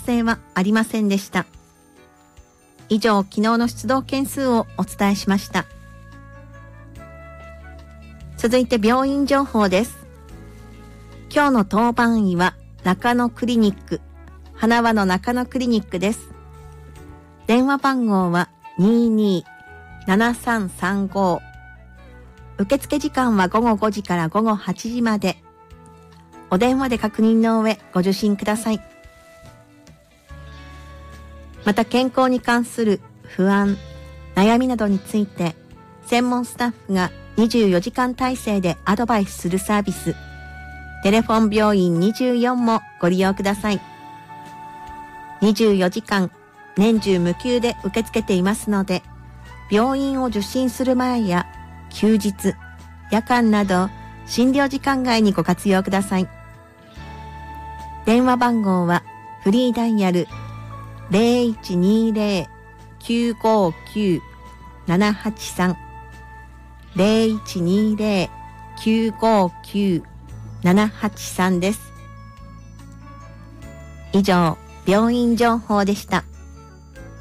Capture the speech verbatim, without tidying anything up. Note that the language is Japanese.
生はありませんでした。以上、昨日の出動件数をお伝えしました。続いて病院情報です。今日の当番医は中野クリニック、花輪の中野クリニックです。電話番号は にーにーななさんさんご。受付時間は午後ごじから午後はちじまで。お電話で確認の上ご受診ください。また健康に関する不安、悩みなどについて専門スタッフがにじゅうよじかん体制でアドバイスするサービス、テレフォン病院にじゅうよんもご利用ください。にじゅうよじかん年中無休で受け付けていますので、病院を受診する前や休日、夜間など診療時間外にご活用ください。電話番号はフリーダイヤル ゼロいちにゼロ きゅうごきゅう ななはちさん ゼロいちにゼロ きゅうごきゅう ななはちさんです。以上、病院情報でした。